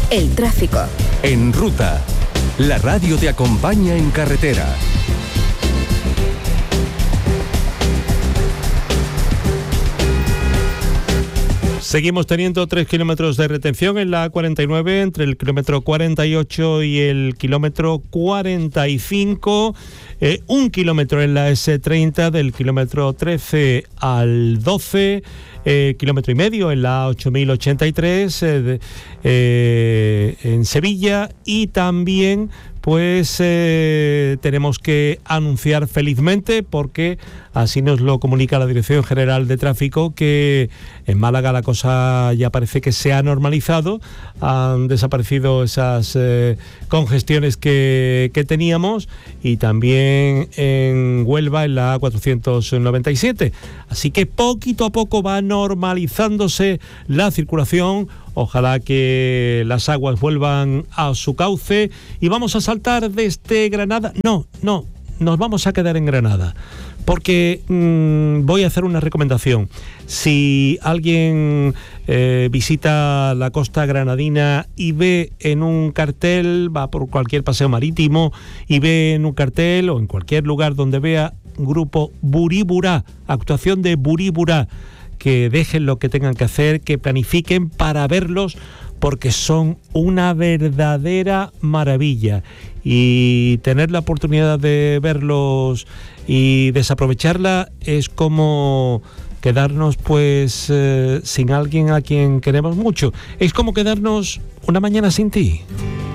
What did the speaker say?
El tráfico. En Ruta, la radio te acompaña en carretera. Seguimos teniendo 3 kilómetros de retención en la A49 entre el kilómetro 48 y el kilómetro 45. 1 kilómetro en la S30 del kilómetro 13 al 12. Kilómetro y medio en la 8083 en Sevilla. Y también pues tenemos que anunciar felizmente, porque así nos lo comunica la Dirección General de Tráfico, que en Málaga la cosa ya parece que se ha normalizado, han desaparecido esas congestiones que teníamos, y también en Huelva en la A497. Así que poquito a poco va normalizándose la circulación. Ojalá que las aguas vuelvan a su cauce y vamos a saltar desde Granada. No, nos vamos a quedar en Granada, porque voy a hacer una recomendación. Si alguien visita la costa granadina y ve en un cartel, va por cualquier paseo marítimo y ve en un cartel o en cualquier lugar donde vea grupo Burí-Burá, actuación de Burí-Burá, que dejen lo que tengan que hacer, que planifiquen para verlos, porque son una verdadera maravilla. Y tener la oportunidad de verlos y desaprovecharla es como quedarnos pues sin alguien a quien queremos mucho. Es como quedarnos una mañana sin ti.